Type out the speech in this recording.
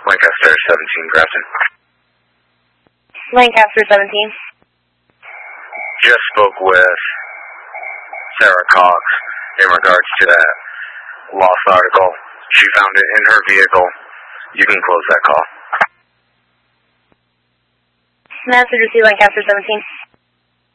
Lancaster 17, Grafton. Lancaster 17. Just spoke with Sarah Cox in regards to that lost article. She found it in her vehicle. You can close that call. Master to see Lancaster 17.